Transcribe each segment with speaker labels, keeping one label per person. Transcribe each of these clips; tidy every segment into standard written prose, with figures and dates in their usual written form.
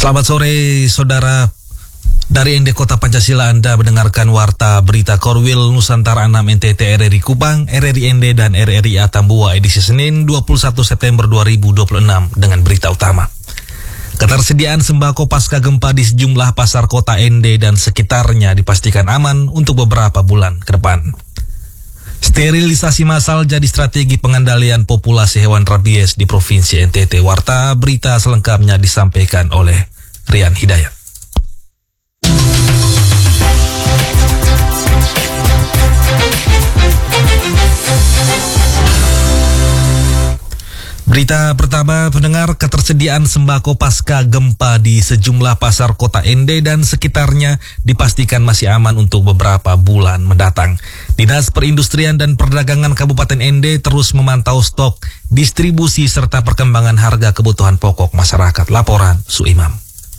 Speaker 1: Selamat sore saudara. Dari ND Kota Pancasila Anda mendengarkan Warta Berita Korwil Nusantara 6 NTT RRI Kupang, RRI ND dan RRI Atambua edisi Senin 21 September 2026 dengan berita utama. Ketersediaan sembako pasca gempa di sejumlah pasar kota ND dan sekitarnya dipastikan aman untuk beberapa bulan ke depan. Sterilisasi massal jadi strategi pengendalian populasi hewan rabies di Provinsi NTT. Warta berita selengkapnya disampaikan oleh Rian Hidayat. Berita pertama, pendengar, ketersediaan sembako pasca gempa di sejumlah pasar kota ND dan sekitarnya dipastikan masih aman untuk beberapa bulan mendatang. Dinas Perindustrian dan Perdagangan Kabupaten ND terus memantau stok, distribusi serta perkembangan harga kebutuhan pokok masyarakat. Laporan Suimam.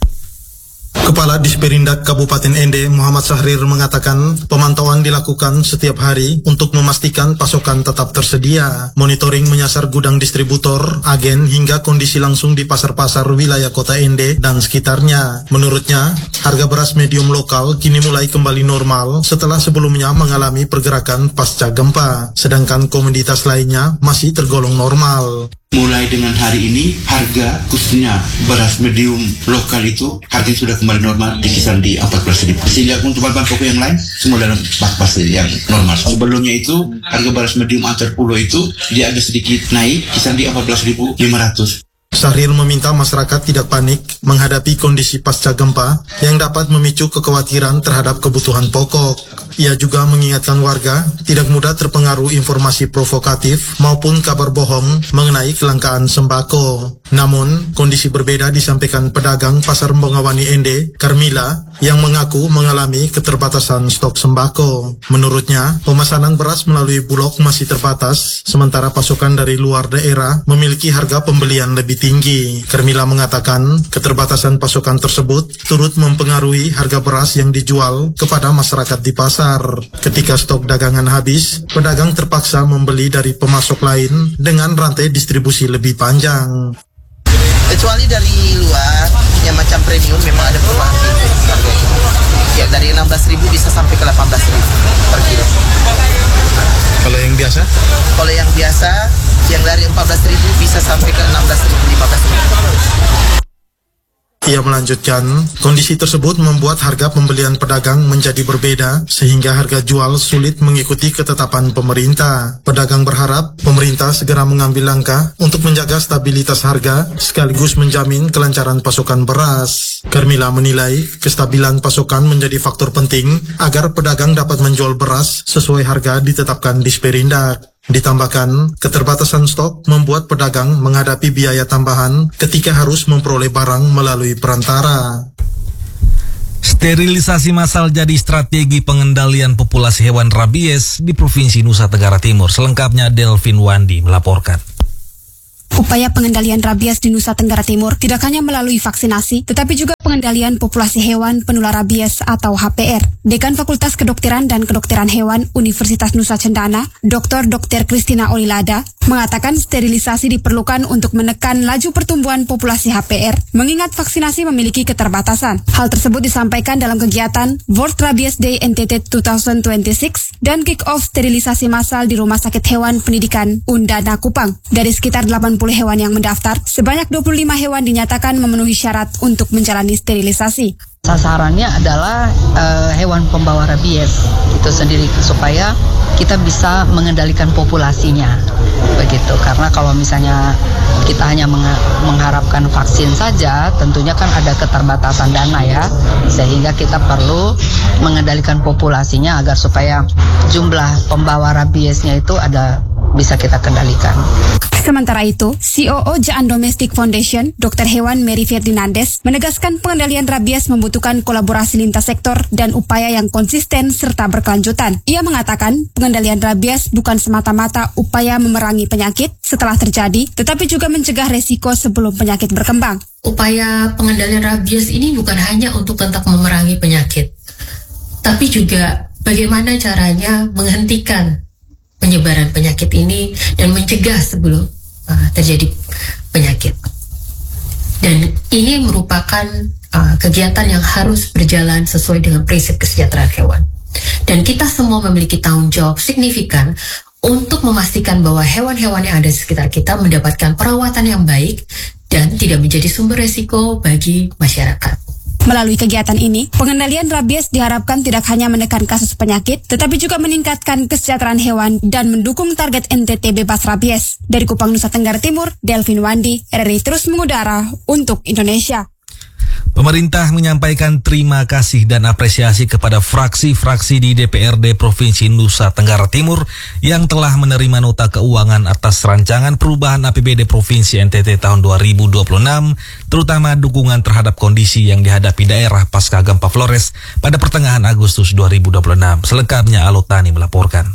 Speaker 2: Kepala Disperindak Kabupaten ND Muhammad Sahrir mengatakan pemantauan dilakukan setiap hari untuk memastikan pasokan tetap tersedia. Monitoring menyasar gudang distributor, agen hingga kondisi langsung di pasar-pasar wilayah kota ND dan sekitarnya. Menurutnya, harga beras medium lokal kini mulai kembali normal setelah sebelumnya mengalami pergerakan pasca gempa, sedangkan komoditas lainnya masih tergolong normal.
Speaker 3: Mulai dengan hari ini, harga khususnya beras medium lokal itu harganya sudah kembali normal di kisaran di 14.000. Sehingga untuk bahan pokok yang lain semua dalam pas-pas yang normal. Sebelumnya itu harga beras medium antar pulau itu dia ada sedikit naik kisaran di 14.500.
Speaker 2: Sahrir meminta masyarakat tidak panik menghadapi kondisi pasca gempa yang dapat memicu kekhawatiran terhadap kebutuhan pokok. Ia juga mengingatkan warga tidak mudah terpengaruh informasi provokatif maupun kabar bohong mengenai kelangkaan sembako. Namun, kondisi berbeda disampaikan pedagang Pasar Bongawani ND, Carmila, yang mengaku mengalami keterbatasan stok sembako. Menurutnya, pemesanan beras melalui Bulog masih terbatas, sementara pasokan dari luar daerah memiliki harga pembelian lebih tinggi. Carmila mengatakan keterbatasan pasokan tersebut turut mempengaruhi harga beras yang dijual kepada masyarakat di pasar. Ketika stok dagangan habis, pedagang terpaksa membeli dari pemasok lain dengan rantai distribusi lebih panjang.
Speaker 4: Kecuali dari luar, yang macam premium memang ada perubahan harganya. Ya, dari 16.000 bisa sampai ke 18.000 per kilo.
Speaker 2: Kalau yang biasa?
Speaker 4: Kalau yang biasa, yang dari 14.000 bisa sampai ke 16.000, 15.000.
Speaker 2: Ia melanjutkan, kondisi tersebut membuat harga pembelian pedagang menjadi berbeda sehingga harga jual sulit mengikuti ketetapan pemerintah. Pedagang berharap pemerintah segera mengambil langkah untuk menjaga stabilitas harga sekaligus menjamin kelancaran pasokan beras. Carmila menilai kestabilan pasokan menjadi faktor penting agar pedagang dapat menjual beras sesuai harga ditetapkan Disperindak. Ditambahkan, keterbatasan stok membuat pedagang menghadapi biaya tambahan ketika harus memperoleh barang melalui perantara.
Speaker 1: Sterilisasi massal jadi strategi pengendalian populasi hewan rabies di Provinsi Nusa Tenggara Timur. Selengkapnya Delvin Wandi melaporkan.
Speaker 5: Upaya pengendalian rabies di Nusa Tenggara Timur tidak hanya melalui vaksinasi, tetapi juga pengendalian populasi hewan penular rabies atau HPR. Dekan Fakultas Kedokteran dan Kedokteran Hewan Universitas Nusa Cendana, Dr. Kristina Olilada, mengatakan sterilisasi diperlukan untuk menekan laju pertumbuhan populasi HPR, mengingat vaksinasi memiliki keterbatasan. Hal tersebut disampaikan dalam kegiatan World Rabies Day NTT 2026 dan kick-off sterilisasi massal di Rumah Sakit Hewan Pendidikan Undana Kupang. Dari sekitar 80 hewan yang mendaftar, sebanyak 25 hewan dinyatakan memenuhi syarat untuk menjalani sterilisasi.
Speaker 6: Sasarannya adalah hewan pembawa rabies itu sendiri supaya kita bisa mengendalikan populasinya begitu. Karena kalau misalnya kita hanya mengharapkan vaksin saja, tentunya kan ada keterbatasan dana ya, sehingga kita perlu mengendalikan populasinya agar supaya jumlah pembawa rabiesnya itu bisa kita kendalikan.
Speaker 5: Sementara itu, COO Jaan Domestic Foundation, Dr. Hewan Mary Ferdinandes, menegaskan pengendalian rabies membutuhkan kolaborasi lintas sektor dan upaya yang konsisten serta berkelanjutan. Ia mengatakan, pengendalian rabies bukan semata-mata upaya memerangi penyakit setelah terjadi, tetapi juga mencegah resiko sebelum penyakit berkembang.
Speaker 7: Upaya pengendalian rabies ini bukan hanya untuk tetap memerangi penyakit, tapi juga bagaimana caranya menghentikan penyebaran penyakit ini dan mencegah sebelum terjadi penyakit. Dan ini merupakan kegiatan yang harus berjalan sesuai dengan prinsip kesejahteraan hewan. Dan kita semua memiliki tanggung jawab signifikan untuk memastikan bahwa hewan-hewan yang ada di sekitar kita mendapatkan perawatan yang baik dan tidak menjadi sumber resiko bagi masyarakat.
Speaker 5: Melalui kegiatan ini, pengendalian rabies diharapkan tidak hanya menekan kasus penyakit, tetapi juga meningkatkan kesejahteraan hewan dan mendukung target NTT bebas rabies. Dari Kupang, Nusa Tenggara Timur, Delvin Wandi, RRI terus mengudara untuk Indonesia.
Speaker 1: Pemerintah menyampaikan terima kasih dan apresiasi kepada fraksi-fraksi di DPRD Provinsi Nusa Tenggara Timur yang telah menerima nota keuangan atas rancangan perubahan APBD Provinsi NTT tahun 2026, terutama dukungan terhadap kondisi yang dihadapi daerah pasca gempa Flores pada pertengahan Agustus 2026. Selengkapnya Alotani melaporkan.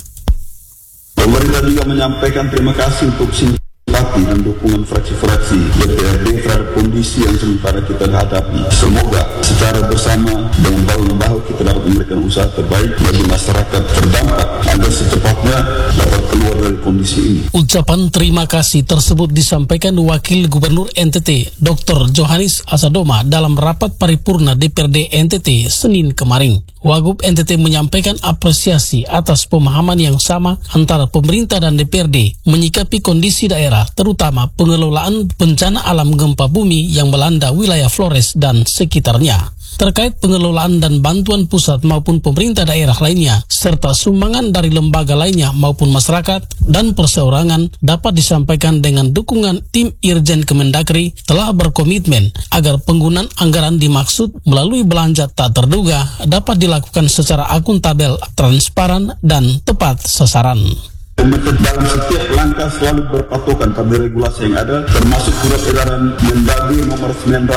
Speaker 8: Pemerintah juga menyampaikan terima kasih untuk simpati dan dukungan fraksi-fraksi DPRD terhadap kondisi yang sementara kita hadapi. Semoga secara bersama dengan bahu-membahu kita dapat memberikan usaha terbaik bagi masyarakat terdampak agar secepatnya dapat keluar dari kondisi ini.
Speaker 9: Ucapan terima kasih tersebut disampaikan Wakil Gubernur NTT, Dr. Johannes Asadoma dalam rapat paripurna DPRD NTT Senin kemarin. Wagub NTT menyampaikan apresiasi atas pemahaman yang sama antara pemerintah dan DPRD menyikapi kondisi daerah, terutama pengelolaan bencana alam gempa bumi yang melanda wilayah Flores dan sekitarnya. Terkait pengelolaan dan bantuan pusat maupun pemerintah daerah lainnya, serta sumbangan dari lembaga lainnya maupun masyarakat dan perseorangan dapat disampaikan dengan dukungan tim Irjen Kemendagri telah berkomitmen agar penggunaan anggaran dimaksud melalui belanja tak terduga dapat dilakukan secara akuntabel, transparan, dan tepat sasaran.
Speaker 8: Dalam setiap langkah selalu berpatokan pada regulasi yang ada, termasuk surat edaran Mendagri nomor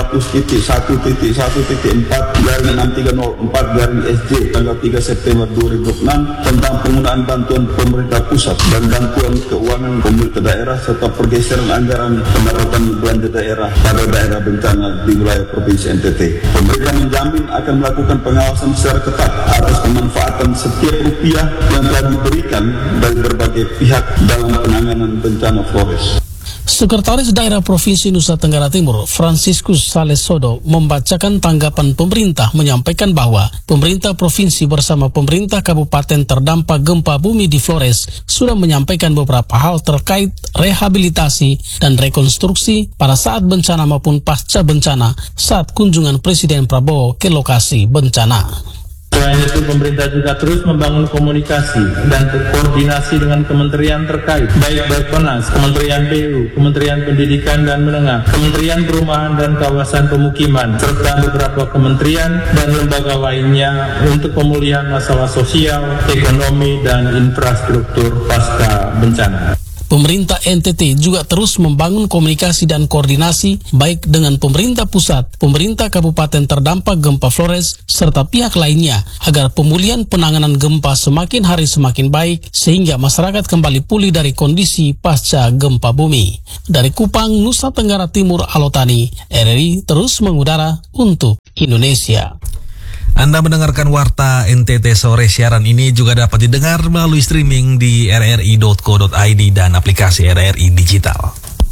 Speaker 8: 900.1.1.4/6304/SJ tanggal 3 September 2006 tentang penggunaan bantuan pemerintah pusat dan bantuan keuangan pemerintah daerah serta pergeseran anggaran pendapatan belanja daerah pada daerah bencana di wilayah Provinsi NTT. Pemerintah menjamin akan melakukan pengawasan secara ketat atas pemanfaatan setiap rupiah yang telah diberikan dari berbagai pihak dalam penanganan bencana Flores.
Speaker 9: Sekretaris Daerah Provinsi Nusa Tenggara Timur, Franciscus Salesodo, membacakan tanggapan pemerintah menyampaikan bahwa pemerintah provinsi bersama pemerintah kabupaten terdampak gempa bumi di Flores sudah menyampaikan beberapa hal terkait rehabilitasi dan rekonstruksi pada saat bencana maupun pasca bencana saat kunjungan Presiden Prabowo ke lokasi bencana.
Speaker 10: Selain itu, pemerintah juga terus membangun komunikasi dan koordinasi dengan kementerian terkait, baik Bappenas, Kementerian PU, Kementerian Pendidikan dan Menengah, Kementerian Perumahan dan Kawasan Pemukiman, serta beberapa kementerian dan lembaga lainnya untuk pemulihan masalah sosial, ekonomi, dan infrastruktur pasca bencana.
Speaker 9: Pemerintah NTT juga terus membangun komunikasi dan koordinasi baik dengan pemerintah pusat, pemerintah kabupaten terdampak gempa Flores, serta pihak lainnya agar pemulihan penanganan gempa semakin hari semakin baik sehingga masyarakat kembali pulih dari kondisi pasca gempa bumi. Dari Kupang, Nusa Tenggara Timur, Alotani, RRI terus mengudara untuk Indonesia.
Speaker 1: Anda mendengarkan Warta NTT sore. Siaran ini juga dapat didengar melalui streaming di rri.co.id dan aplikasi RRI Digital.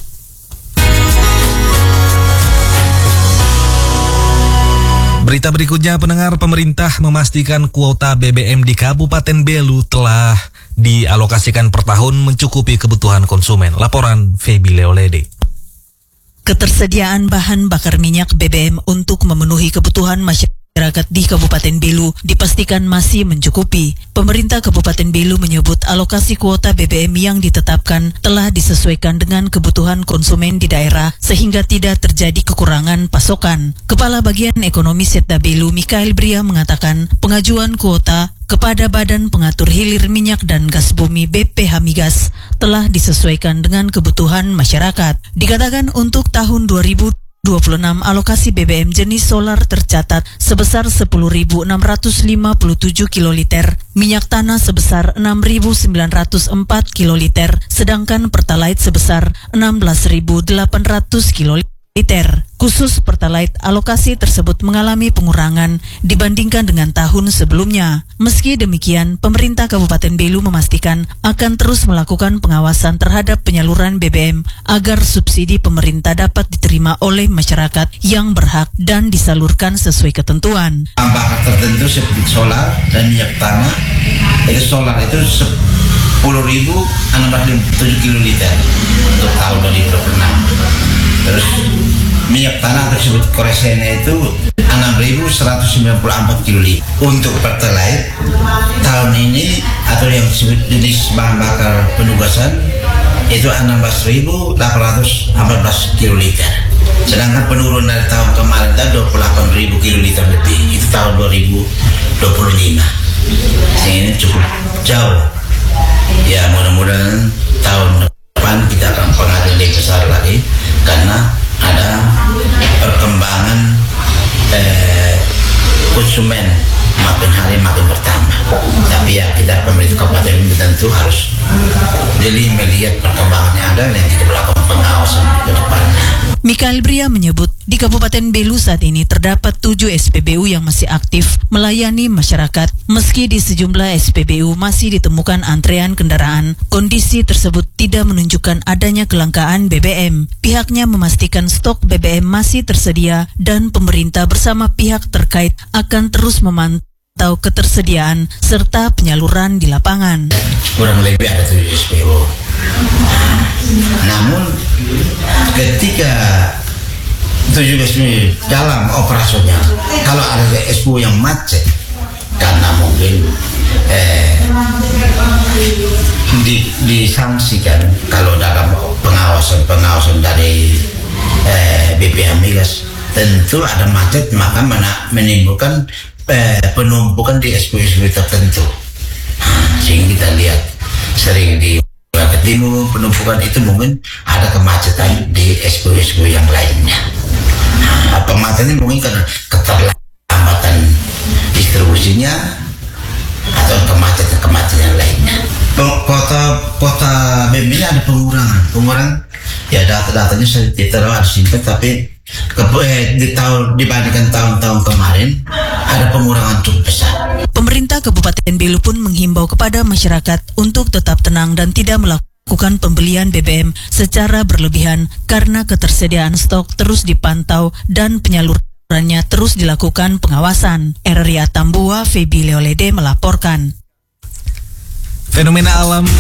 Speaker 1: Berita berikutnya, pendengar, pemerintah memastikan kuota BBM di Kabupaten Belu telah dialokasikan per tahun mencukupi kebutuhan konsumen. Laporan Feby Leolede.
Speaker 11: Ketersediaan bahan bakar minyak BBM untuk memenuhi kebutuhan masyarakat di Kabupaten Belu dipastikan masih mencukupi. Pemerintah Kabupaten Belu menyebut alokasi kuota BBM yang ditetapkan telah disesuaikan dengan kebutuhan konsumen di daerah sehingga tidak terjadi kekurangan pasokan. Kepala Bagian Ekonomi Setda Belu, Mikael Bria, mengatakan pengajuan kuota kepada Badan Pengatur Hilir Minyak dan Gas Bumi BPH Migas telah disesuaikan dengan kebutuhan masyarakat. Dikatakan untuk tahun 2026 alokasi BBM jenis solar tercatat sebesar 10.657 kiloliter, minyak tanah sebesar 6.904 kiloliter, sedangkan pertalite sebesar 16.800 kiloliter. Khusus Pertalite, alokasi tersebut mengalami pengurangan dibandingkan dengan tahun sebelumnya. Meski demikian, pemerintah Kabupaten Belu memastikan akan terus melakukan pengawasan terhadap penyaluran BBM agar subsidi pemerintah dapat diterima oleh masyarakat yang berhak dan disalurkan sesuai ketentuan.
Speaker 12: Bakar tertentu seperti solar dan minyak tanah, itu solar itu 10.607 kiloliter untuk tahun 2026. Terus minyak tanah tersebut koresena itu 6.194 kiloliter. Untuk Pertalite tahun ini atau yang disebut jenis bahan bakar penugasan itu 16.814 kiloliter. Sedangkan penurunan dari tahun kemarin itu 28.000 kiloliter lebih. Itu tahun 2025. Ini cukup jauh. Ya, mudah-mudahan tahun depan kita akan pengadaan lebih besar lagi karena ada perkembangan konsumen makin hari makin bertambah. Tapi ya kita pemerintah kabupaten ini tentu harus jeli melihat perkembangannya ada dan kita melakukan pengawasan ke depannya.
Speaker 11: Mikael Bria menyebut di Kabupaten Belu saat ini terdapat 7 SPBU yang masih aktif melayani masyarakat. Meski di sejumlah SPBU masih ditemukan antrean kendaraan, kondisi tersebut tidak menunjukkan adanya kelangkaan BBM. Pihaknya memastikan stok BBM masih tersedia dan pemerintah bersama pihak terkait akan terus memantau ketersediaan serta penyaluran di lapangan.
Speaker 12: Kurang lebih ada 7 SPBU. Namun ketika 7 SPBU dalam operasional, kalau ada SPBU yang macet karena mungkin disangsikan kalau dalam pengawasan dari BPH Migas tentu ada macet, maka menimbulkan penumpukan di SPBU tertentu. Sehingga kita lihat sering di Timur penumpukan itu mungkin ada kemacetan di SPBU yang lainnya. Kemacetan ini mungkin karena keterlambatan distribusinya atau kemacetan lainnya. Kota BEM ini ada pengurangan. Ya data-datanya saya tidak ada simpan, tapi dibandingkan tahun-tahun kemarin ada pengurangan cukup besar.
Speaker 11: Pemerintah Kabupaten Belu pun menghimbau kepada masyarakat untuk tetap tenang dan tidak melakukan pembelian BBM secara berlebihan karena ketersediaan stok terus dipantau dan penyalurannya terus dilakukan pengawasan. RRI Atambua, Febi Leolede melaporkan.
Speaker 1: Fenomena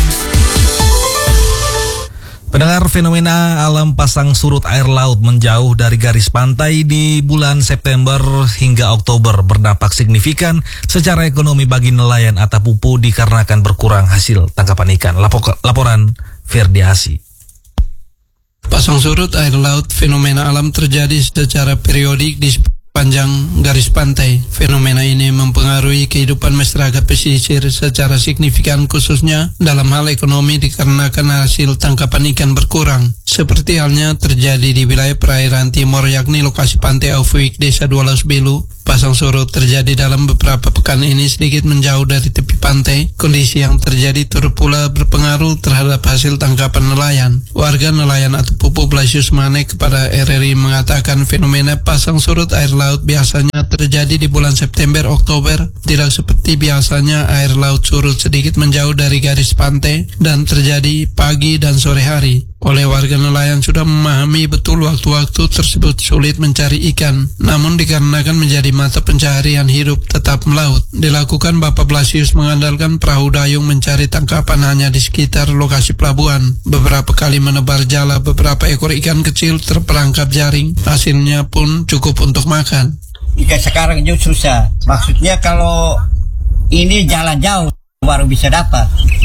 Speaker 1: alam pasang surut air laut menjauh dari garis pantai di bulan September hingga Oktober berdampak signifikan secara ekonomi bagi nelayan Atapupu dikarenakan berkurang hasil tangkapan ikan. Laporan Ferdiasi.
Speaker 13: Pasang surut air laut fenomena alam terjadi secara periodik di sepanjang garis pantai. Fenomena ini mempengaruhi kehidupan masyarakat pesisir secara signifikan, khususnya dalam hal ekonomi dikarenakan hasil tangkapan ikan berkurang. Seperti halnya terjadi di wilayah perairan timur, yakni lokasi pantai Aufwijk, Desa Dualas Belu. Pasang surut terjadi dalam beberapa pekan ini sedikit menjauh dari tepi pantai. Kondisi yang terjadi turut pula berpengaruh terhadap hasil tangkapan nelayan. Warga nelayan Atapupu Blasius Mane kepada RRI mengatakan fenomena pasang surut air laut biasanya terjadi di bulan September-Oktober. Tidak seperti biasanya air laut surut sedikit menjauh dari garis pantai dan terjadi pagi dan sore hari. Oleh warga nelayan sudah memahami betul waktu-waktu tersebut sulit mencari ikan, namun dikarenakan menjadi mata pencaharian hidup tetap melaut. Dilakukan Bapak Blasius mengandalkan perahu dayung mencari tangkapan hanya di sekitar lokasi pelabuhan. Beberapa kali menebar jala, beberapa ekor ikan kecil terperangkap jaring, hasilnya pun cukup untuk makan.
Speaker 14: Ikan sekarang juga susah, maksudnya kalau ini jalan jauh baru bisa dapat.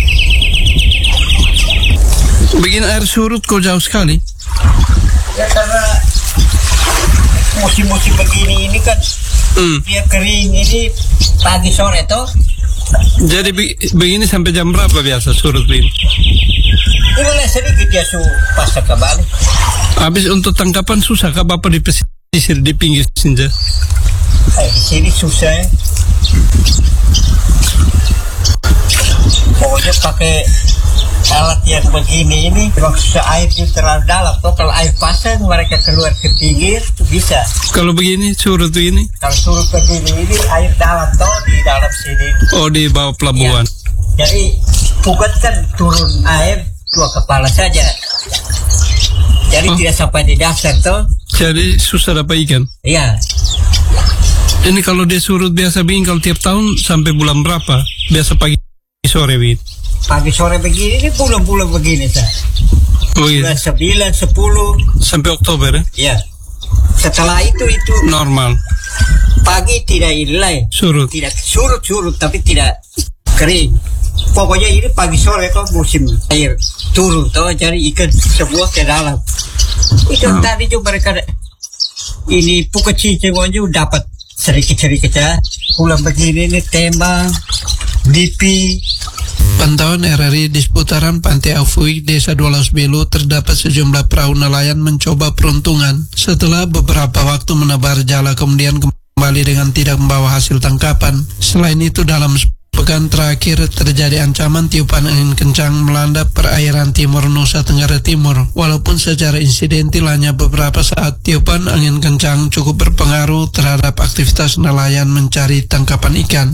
Speaker 13: Begini air surut kok jauh sekali?
Speaker 14: Ya karena musim-musim begini ini kan dia kering ini pagi sore toh.
Speaker 13: Jadi begini sampai jam berapa biasa surut ini?
Speaker 14: Ini sedikit ya pasca kembali.
Speaker 13: Habis untuk tangkapan susah kah Bapak di pesisir di pinggir senja?
Speaker 14: Di sini susah ya. Pokoknya pakai alat yang begini ini maksudnya airnya terlalu dalam. Kalau air pasang mereka keluar ke pinggir bisa.
Speaker 13: Kalau begini surut ini?
Speaker 14: Kalau surut begini ini air dalam di dalam sini.
Speaker 13: Oh, di bawah pelabuhan.
Speaker 14: Ya. Jadi pukat kan turun air 2 kepala saja. Jadi tidak sampai di dasar
Speaker 13: Jadi susah dapat ikan.
Speaker 14: Iya.
Speaker 13: Ini kalau dia surut biasa begini kalau tiap tahun sampai bulan berapa? Biasa pagi sore begini.
Speaker 14: Pagi sore begini ini bulan-bulan begini bulan 9, 10
Speaker 13: sampai Oktober ya?
Speaker 14: Iya. Setelah itu
Speaker 13: normal.
Speaker 14: Pagi tidak ilai
Speaker 13: surut.
Speaker 14: Tidak surut tapi tidak kering. Pokoknya ini pagi sore musim air turun jadi ikan semua ke dalam. Itu tadi juga mereka ini pukat cicing juga dapat sedikit-sedikit ya. Pulang begini ini tembang, dipi.
Speaker 13: Pantauan RRI di seputaran Pantai Afui, Desa Dolaus Belu terdapat sejumlah perahu nelayan mencoba peruntungan. Setelah beberapa waktu menebar jala kemudian kembali dengan tidak membawa hasil tangkapan. Selain itu dalam pekan terakhir terjadi ancaman tiupan angin kencang melanda perairan timur Nusa Tenggara Timur. Walaupun secara insidentil hanya beberapa saat, tiupan angin kencang cukup berpengaruh terhadap aktivitas nelayan mencari tangkapan ikan.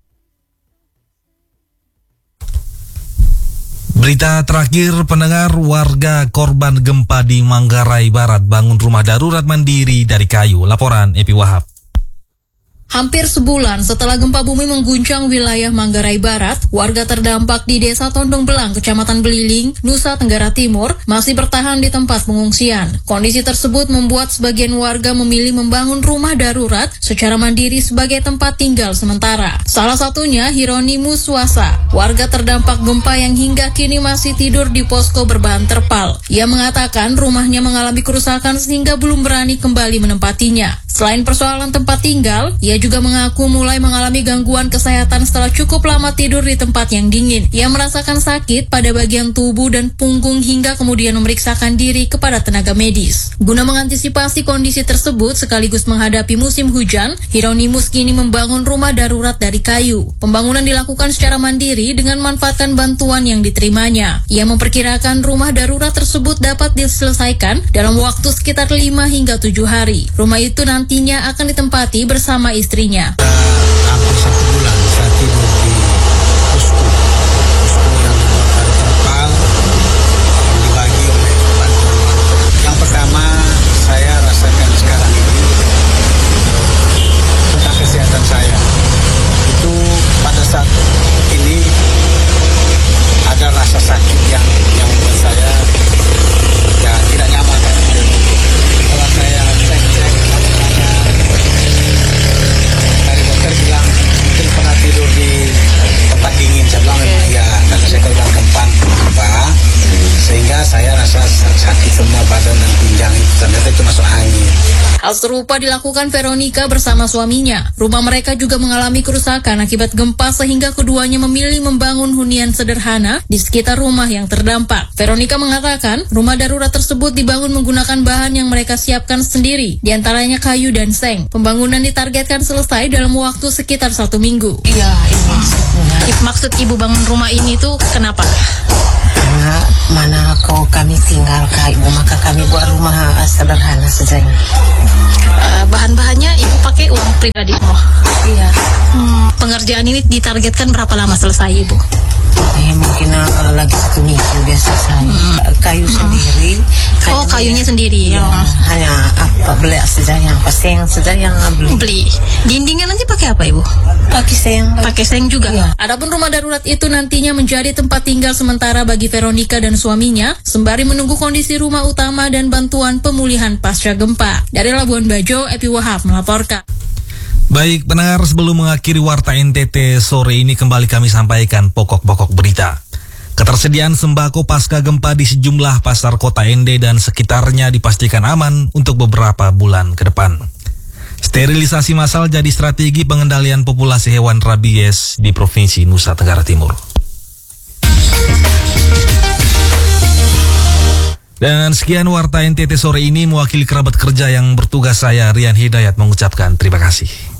Speaker 1: Berita terakhir, pendengar, warga korban gempa di Manggarai Barat bangun rumah darurat mandiri dari kayu. Laporan Epi Wahab.
Speaker 15: Hampir sebulan setelah gempa bumi mengguncang wilayah Manggarai Barat, warga terdampak di Desa Tondong Belang, Kecamatan Beliling, Nusa Tenggara Timur, masih bertahan di tempat pengungsian. Kondisi tersebut membuat sebagian warga memilih membangun rumah darurat secara mandiri sebagai tempat tinggal sementara. Salah satunya Hieronymus Wasa, warga terdampak gempa yang hingga kini masih tidur di posko berbahan terpal. Ia mengatakan rumahnya mengalami kerusakan sehingga belum berani kembali menempatinya. Selain persoalan tempat tinggal, ia juga mengaku mulai mengalami gangguan kesehatan setelah cukup lama tidur di tempat yang dingin. Ia merasakan sakit pada bagian tubuh dan punggung hingga kemudian memeriksakan diri kepada tenaga medis. Guna mengantisipasi kondisi tersebut sekaligus menghadapi musim hujan, Hieronymus kini membangun rumah darurat dari kayu. Pembangunan dilakukan secara mandiri dengan memanfaatkan bantuan yang diterimanya. Ia memperkirakan rumah darurat tersebut dapat diselesaikan dalam waktu sekitar 5 hingga 7 hari. Rumah itu nantinya akan ditempati bersama istrinya.
Speaker 16: Hampir 1 bulan saya tidur di posko yang dibuat dari terpal yang dibagi oleh bantuan. Yang pertama saya rasakan sekarang ini tentang kesehatan saya. Itu pada saat ini ada rasa sakit yang membuat saya tidak nyaman. Kalau saya cek dari dokter bilang mungkin pernah tidur di tempat dingin. Saya bilang ya, karena saya bilang gempa sehingga saya rasa sakit semua badan dan pinggang itu, ternyata itu masuk angin.
Speaker 15: Hal serupa dilakukan Veronica bersama suaminya. Rumah mereka juga mengalami kerusakan akibat gempa sehingga keduanya memilih membangun hunian sederhana di sekitar rumah yang terdampak. Veronica mengatakan rumah darurat tersebut dibangun menggunakan bahan yang mereka siapkan sendiri, diantaranya kayu dan seng. Pembangunan ditargetkan selesai dalam waktu sekitar 1 minggu.
Speaker 7: Iya, itu maksudnya.
Speaker 15: Maksud ibu bangun rumah ini tuh kenapa?
Speaker 7: Karena mana kami tinggal kayu, maka kami buat rumah sederhana saja.
Speaker 15: Bahan-bahannya ibu pakai uang pribadi semua?
Speaker 7: Iya.
Speaker 15: Pengerjaan ini ditargetkan berapa lama selesai ibu?
Speaker 7: Mungkin lagi 1 minggu dia selesai. Kayu sendiri.
Speaker 15: Kayunya sendiri.
Speaker 7: Ya, hanya beli saja yang paseng saja yang
Speaker 15: beli. Dindingnya nanti pakai apa ibu?
Speaker 7: Pakai seng.
Speaker 15: Pakai seng juga.
Speaker 7: Ya.
Speaker 15: Adapun rumah darurat itu nantinya menjadi tempat tinggal sementara bagi Veronica dan suaminya, sembari menunggu kondisi rumah utama dan bantuan pemulihan pasca gempa. Dari Labuan Bajo, Epi Wahab melaporkan.
Speaker 1: Baik, pendengar, sebelum mengakhiri Warta NTT sore ini kembali kami sampaikan pokok-pokok berita. Ketersediaan sembako pasca gempa di sejumlah pasar kota Ende dan sekitarnya dipastikan aman untuk beberapa bulan ke depan. Sterilisasi massal jadi strategi pengendalian populasi hewan rabies di Provinsi Nusa Tenggara Timur. Dan sekian Warta NTT sore ini, mewakili kerabat kerja yang bertugas saya Rian Hidayat mengucapkan terima kasih.